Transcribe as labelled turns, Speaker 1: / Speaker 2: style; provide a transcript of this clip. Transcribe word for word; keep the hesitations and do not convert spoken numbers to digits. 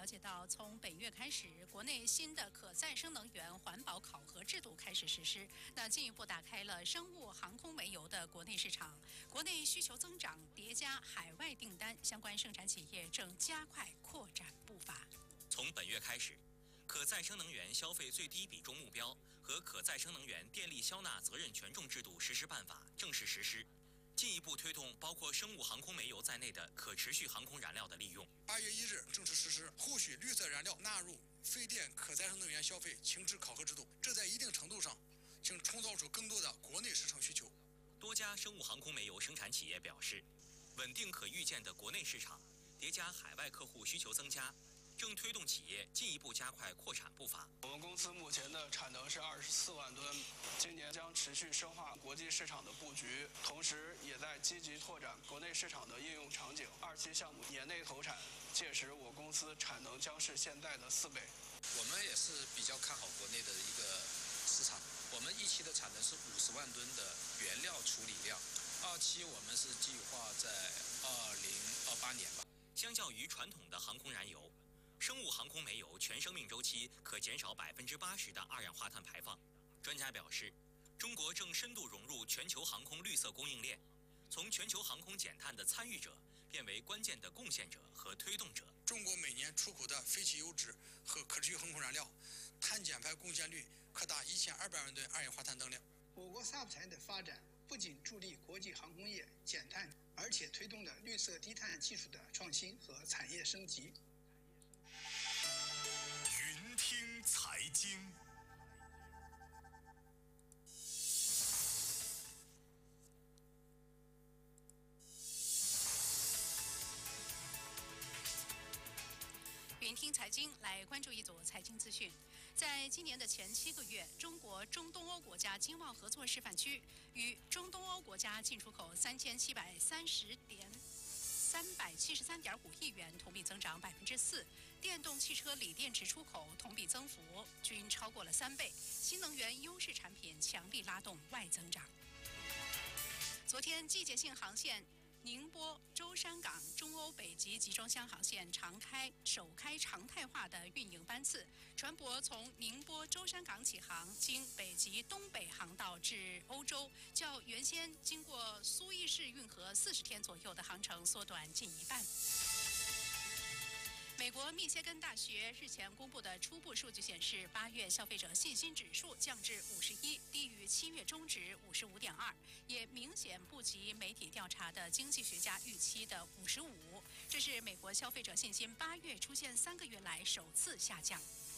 Speaker 1: 解到，从本月开始，国内新的可再生能源环保考核制度开始实施，那进一步打开了生物航空煤油的国内市场。国内需求增长叠加海外订单，相关生产企业正加快扩展步伐。
Speaker 2: 从本月开始，可再生能源消费最低比重目标和可再生能源电力消纳责任权重制度实施办法正式实施。 进一步推动包括生物航空煤油在内的可持续航空燃料的利用。
Speaker 3: 八月一日正式实施，后续绿色燃料纳入非电可再生能源消费强制考核制度，这在一定程度上，请创造出更多的国内市场需求。
Speaker 2: 多家生物航空煤油生产企业表示，稳定可预见的国内市场叠加海外客户需求增加。 正推动企业进一步加快扩产步伐。
Speaker 4: 我们公司目前的产能是二十四万吨，今年将持续深化国际市场的布局，同时也在积极拓展国内市场的应用场景。二期项目年内投产，届时我公司产能将是现在的四倍。
Speaker 5: 我们也是比较看好国内的一个市场。我们一期的产能是五十万吨的原料处理量，二期我们是计划在二零二八年吧。
Speaker 2: 相较于传统的航空燃油。 生物航空煤油全生命周期可减少百分之八十的二氧化碳排放。专家表示，中国正深度融入全球航空绿色供应链，从全球航空减碳的参与者变为关键的贡献者和推动者。
Speaker 3: 中国每年出口的废弃油脂和可持续航空燃料，碳减排贡献率可达一千二百万吨二氧化碳当量。
Speaker 6: 我国 S A F 产业的发展不仅助力国际航空业减碳，而且推动了绿色低碳技术的创新和产业升级。
Speaker 7: 云听财经，
Speaker 1: 云听财经来关注一组财经资讯。在今年的前七个月，中国中东欧国家经贸合作示范区与中东欧国家进出口三千七百三十点。 三百七十三点五亿元，同比增长百分之四。电动汽车锂电池出口同比增幅均超过了三倍。新能源优势产品强力拉动外增长。昨天，季节性航线宁波舟山港中欧北极集装箱航线常开首开常态化的运营班次，船舶从宁波舟山港起航，经北极东北航道至欧洲，较原先经过苏伊士运河四十天左右的航程缩短近一半。 美国密歇根大学日前公布的初步数据显示，八月消费者信心指数降至五十一，低于七月中值五十五点二，也明显不及媒体调查的经济学家预期的五十五。这是美国消费者信心八月出现三个月来首次下降。